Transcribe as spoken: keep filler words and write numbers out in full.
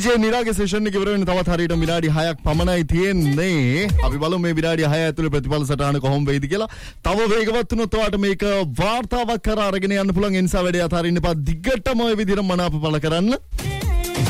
DJ නිරාගේ session එක ඉවර වෙන තවත් හරියට විනාඩි හයක් පමණයි තියෙන්නේ. අපි බලමු මේ විනාඩි හය ඇතුළේ ප්‍රතිඵල සටහන කොහොම වෙයිද කියලා. තව වේගවත් වුණොත් ඔයාලට මේක වාර්තාවක් කර අරගෙන යන්න පුළුවන්. ඒ නිසා වැඩේ අතාරින්න එපා. දිගටම ඔය විදිහට මනාප පළ කරන්න.